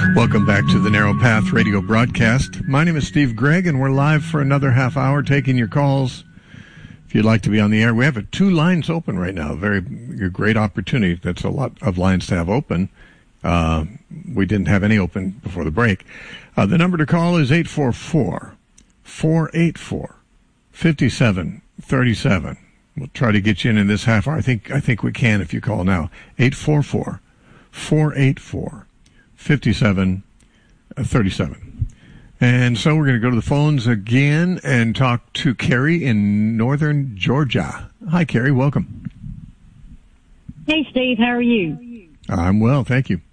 Welcome back to the Narrow Path radio broadcast. My name is Steve Gregg, and we're live for another half hour taking your calls. If you'd like to be on the air, we have 2 lines open right now. A great opportunity. That's a lot of lines to have open. We didn't have any open before the break. The number to call is 844-484-5737. We'll try to get you in this half hour. I think we can if you call now. 844-484-5737. And so we're going to go to the phones again and talk to Carrie in northern Georgia. Hi, Carrie. Welcome. Hey, Steve. How are you? I'm well. Thank you.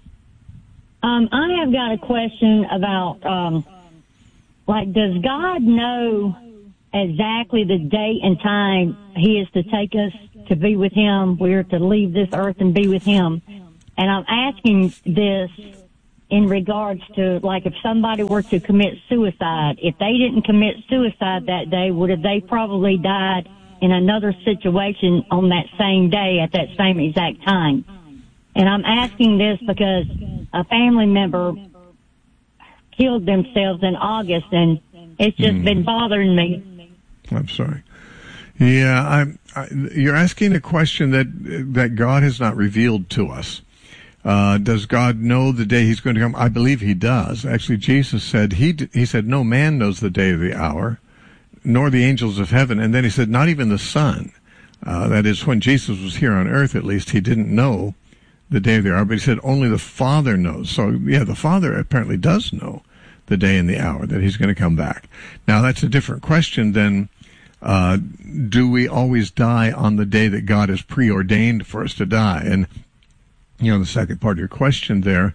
I have got a question about, does God know exactly the date and time He is to take us to be with Him? We're to leave this earth and be with Him. And I'm asking this in regards to, if somebody were to commit suicide, if they didn't commit suicide that day, would have they probably died in another situation on that same day at that same exact time? And I'm asking this because a family member killed themselves in August, and it's just been bothering me. I'm sorry. Yeah, you're asking a question that God has not revealed to us. Does God know the day He's going to come? I believe He does. Actually, Jesus said, He said, no man knows the day or the hour, nor the angels of heaven. And then He said, not even the Son. That is, when Jesus was here on earth, at least, He didn't know the day or the hour, but He said only the Father knows. So, yeah, the Father apparently does know the day and the hour that He's going to come back. Now, that's a different question than, do we always die on the day that God has preordained for us to die? And, the second part of your question there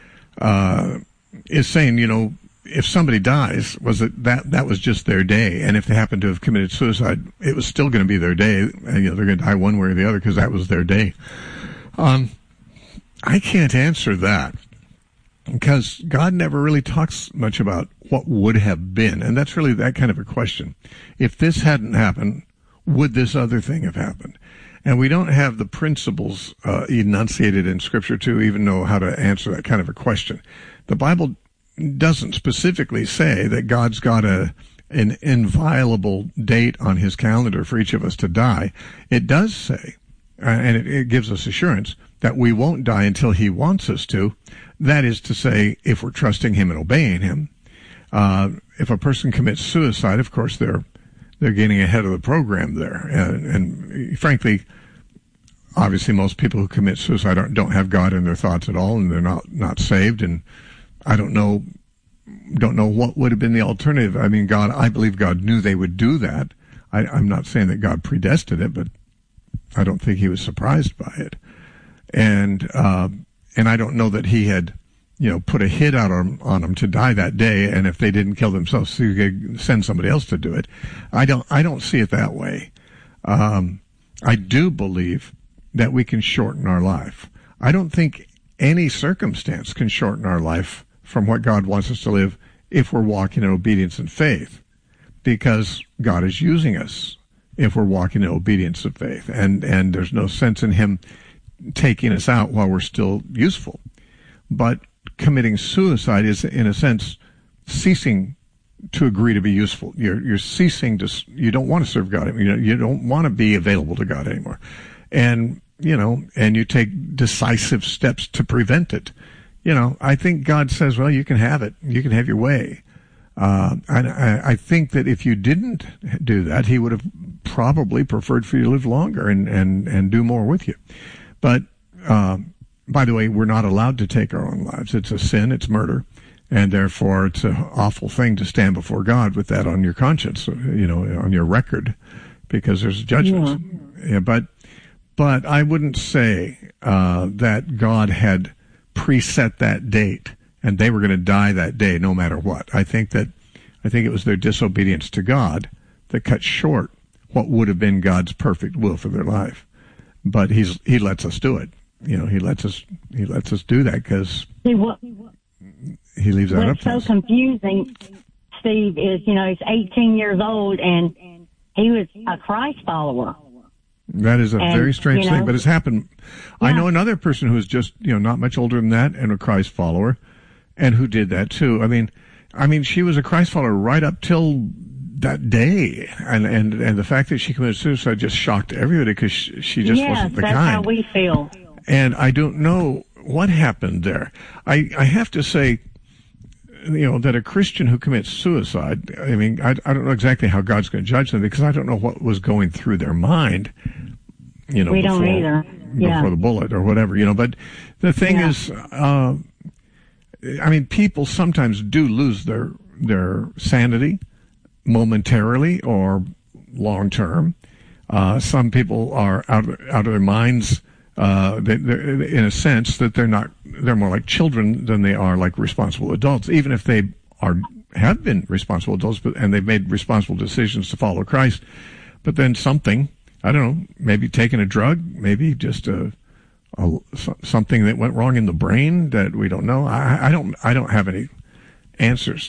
is saying, if somebody dies, that was just their day, and if they happen to have committed suicide, it was still going to be their day. They're going to die one way or the other because that was their day. I can't answer that because God never really talks much about what would have been, and that's really that kind of a question. If this hadn't happened, would this other thing have happened? And we don't have the principles enunciated in Scripture to even know how to answer that kind of a question. The Bible doesn't specifically say that God's got an inviolable date on His calendar for each of us to die. It does say, and it gives us assurance, that we won't die until He wants us to. That is to say, if we're trusting Him and obeying Him. If a person commits suicide, of course, they're getting ahead of the program there. And frankly, obviously most people who commit suicide don't have God in their thoughts at all, and they're not saved. And I don't know what would have been the alternative. I mean, I believe God knew they would do that. I'm not saying that God predestined it, but I don't think He was surprised by it. And I don't know that He had, put a hit out on them to die that day, and if they didn't kill themselves, so you could send somebody else to do it. I don't see it that way. I do believe that we can shorten our life. I don't think any circumstance can shorten our life from what God wants us to live if we're walking in obedience and faith, because God is using us if we're walking in obedience and faith, and there's no sense in Him taking us out while we're still useful. But committing suicide is, in a sense, ceasing to agree to be useful. You're ceasing to. You don't want to serve God. You don't want to be available to God anymore, and you take decisive steps to prevent it. I think God says, well, you can have it. You can have your way. And I think that if you didn't do that, He would have probably preferred for you to live longer and do more with you. But by the way, we're not allowed to take our own lives. It's a sin. It's murder. And therefore, it's an awful thing to stand before God with that on your conscience, on your record, because there's judgment. Yeah, but I wouldn't say that God had preset that date and they were going to die that day no matter what. I think it was their disobedience to God that cut short what would have been God's perfect will for their life. But He lets us do it. He lets us do that because He leaves that up to us. What's so confusing, Steve, is he's 18 years old and he was a Christ follower. That is a very strange thing, but it's happened. Yeah. I know another person who is just not much older than that and a Christ follower, and who did that too. I mean, she was a Christ follower right up till that day, and the fact that she committed suicide just shocked everybody because she just wasn't the kind. Yes, that's how we feel. And I don't know what happened there. I have to say, that a Christian who commits suicide, I mean, I don't know exactly how God's going to judge them because I don't know what was going through their mind, we don't either. Before the bullet or whatever, but the thing is, people sometimes do lose their sanity momentarily or long term. Some people are out of their minds. They're, in a sense that they're more like children than they are like responsible adults, even if they have been responsible adults, and they've made responsible decisions to follow Christ. But then something, I don't know, maybe taking a drug, maybe just something that went wrong in the brain that we don't know. I don't have any answers